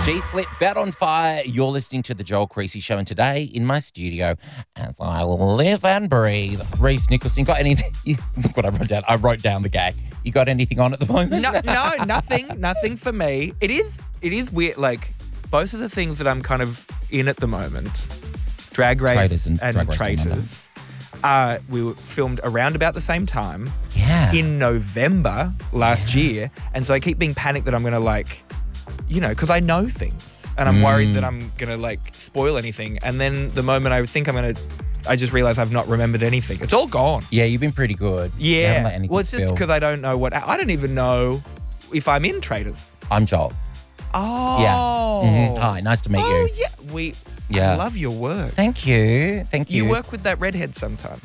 G-Flip, Bet on Fire. You're listening to The Joel Creasy Show, and today in my studio, as I live and breathe, Reese Nicholson. Got anything? Look what I wrote down. I wrote down the gag. You got anything on at the moment? No, nothing for me. It is weird. Like, both of the things that I'm kind of in at the moment, Drag Race Traitors and and Drag Race Traitors, we were filmed around about the same time. Yeah. In November last year. And so I keep being panicked that I'm going to because I know things and I'm worried that I'm going to spoil anything. And then the moment I think I just realize I've not remembered anything. It's all gone. Yeah, you've been pretty good. You haven't Yeah. let anything Well, it's just spill. because I don't know I don't even know if I'm in Traitors. I'm Joel. Oh. Yeah. Hi, nice to meet Oh, you. yeah. Yeah. I love your work. Thank you. You work with that redhead sometimes.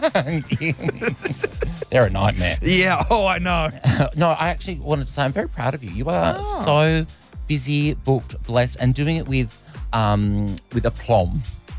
They're a nightmare. Yeah. Oh, I know. No, I actually wanted to say I'm very proud of you. You are so busy, booked, blessed, and doing it with aplomb.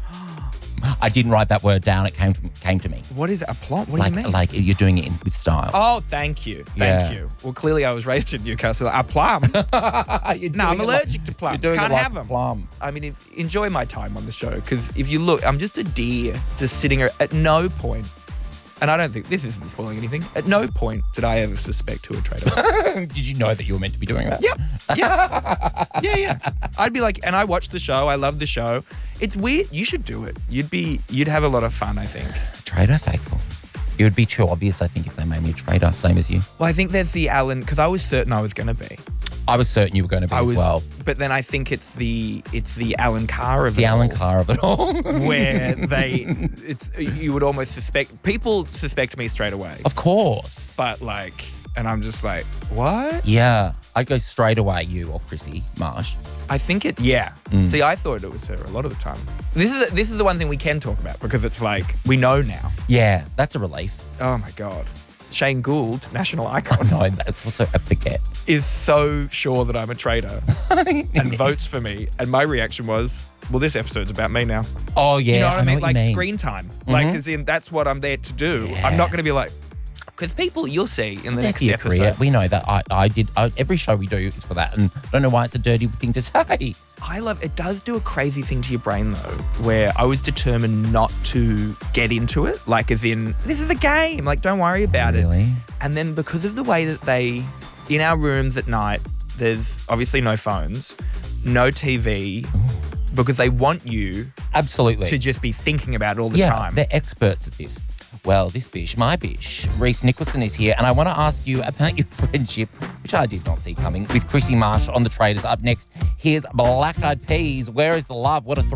I didn't write that word down. It came to me. What is a plot? What do you mean? Like you're doing it with style. Oh, thank you. Yeah. Thank you. Well, clearly I was raised in Newcastle. A plum. No, I'm allergic to plums. You're doing Can't it like have them. Plum. I mean, enjoy my time on the show, because if you look, I'm just a deer just sitting here at no point, and I don't think this isn't spoiling anything, at no point did I ever suspect who a traitor was. Did you know that you were meant to be doing that? Yep. Yeah. I'd be like, and I watch the show. I love the show. It's weird. You should do it. You'd have a lot of fun, I think. Traitor faithful. It would be too obvious, I think, if they made me a traitor, same as you. Well, I think there's the Alan, because I was certain I was going to be. I was certain you were going to be as well. But then I think it's the Alan Carr of it The Alan all, Carr of it all. where you would almost people suspect me straight away. Of course. But and I'm just like, what? Yeah. I'd go straight away, you or Chrissy Marsh. I think See, I thought it was her a lot of the time. This is the one thing we can talk about, because it's we know now. Yeah, that's a relief. Oh my God. Shane Gould, national icon, No, that's also a forget. is so sure that I'm a traitor and votes for me. And my reaction was, well, this episode's about me now. Oh, yeah. You know what I mean? what you mean. Screen time. As in, that's what I'm there to do. Yeah. I'm not going to be because people you'll see in the There next for your episode. career. We know that. Every show we do is for that. And I don't know why it's a dirty thing to say. I love it. Does do a crazy thing to your brain, though, where I was determined not to get into it. As in, this is a game. Don't worry about it. Really? And then because of the way that in our rooms at night, there's obviously no phones, no TV, because they want you Absolutely. to just be thinking about it all the Yeah, time. they're experts at this. Well, this bish, my bish, Reese Nicholson is here, and I want to ask you about your friendship, which I did not see coming, with Chrissy Marsh on The Traitors. Up next, here's Black Eyed Peas. Where is the love? What a